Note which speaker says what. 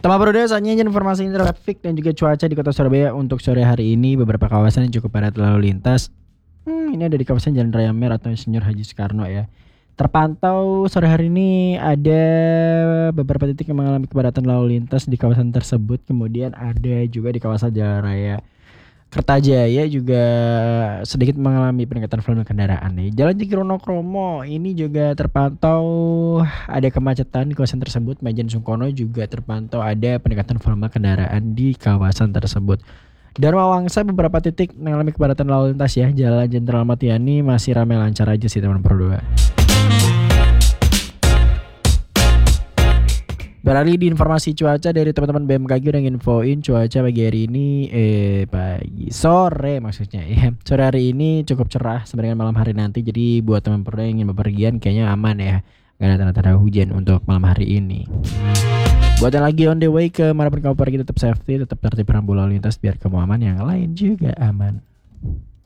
Speaker 1: Teman Bro selanjutnya informasi trafik dan juga cuaca di kota Surabaya untuk sore hari ini. Beberapa kawasan yang cukup padat lalu lintas. Ini ada di kawasan Jalan Raya Mer atau Insinyur Haji Soekarno ya. Terpantau sore hari ini ada beberapa titik yang mengalami kepadatan lalu lintas di kawasan tersebut. Kemudian ada juga di kawasan Jalan Raya Kertajaya juga sedikit mengalami peningkatan volume kendaraan nih. Jalan Cikronokromo ini juga terpantau ada kemacetan di kawasan tersebut. Majen Sungkono juga terpantau ada peningkatan volume kendaraan di kawasan tersebut. Dharma Wangsa beberapa titik mengalami kepadatan lalu lintas ya. Jalan Jenderal Matiani masih ramai lancar aja sih teman Pro 2. Beralih di informasi cuaca dari teman-teman BMKG udah nginfoin cuaca pagi hari ini sore maksudnya ya. Sore hari ini cukup cerah sama dengan malam hari nanti. Jadi buat teman Pro yang ingin bepergian kayaknya aman ya. Gak ada tanda-tanda hujan untuk malam hari ini. Buat yang lagi on the way ke manapun kamu pergi tetap safety, tetap tertib rambu lalu lintas biar kamu aman, yang lain juga aman.